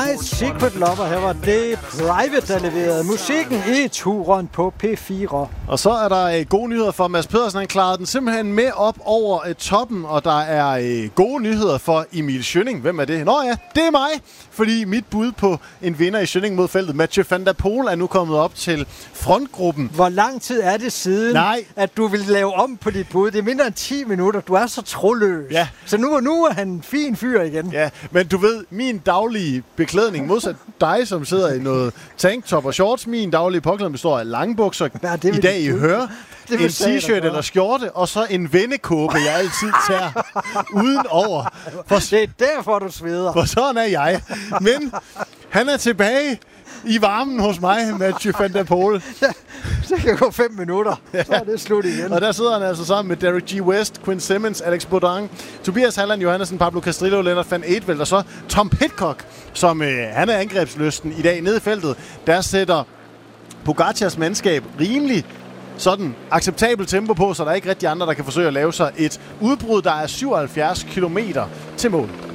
Secret Lover, her var det Private, der leverede musikken i turen på P4. Og så er der gode nyheder for Mads Pedersen. Han klarede den simpelthen med op over toppen, og der er gode nyheder for Emil Schønning. Hvem er det? Nå ja, det er mig, fordi mit bud på en vinder i Schønning mod feltet, Mathieu van der Poel, er nu kommet op til frontgruppen. Hvor lang tid er det siden, at du vil lave om på dit bud? Det er mindre end 10 minutter. Du er så troløs. Ja. Så nu er han en fin fyr igen. Ja, men du ved, min daglige beklædning, modsat dig, som sidder i noget tanktop og shorts, min daglige påklædning består af langbukser, i dag i hør, en t-shirt eller skjorte, og så en vendekåbe, jeg altid tager udenover. Det er derfor, du sveder. For sådan er jeg. Men han er tilbage i varmen hos mig, Mathieu van der Poel. Ja, det kan gå 5 minutter, så er det slut igen. Og der sidder han altså sammen med Derek G. West, Quinn Simmons, Alex Baudin, Tobias Halland Johannessen, Pablo Castrillo, Lennart van Eetvelt og så Tom Pidcock, som han er angrebslysten i dag nede i feltet. Der sætter Pogacars mandskab rimelig sådan acceptabel tempo på, så der er ikke rigtig andre, der kan forsøge at lave sig et udbrud, der er 77 kilometer til mål.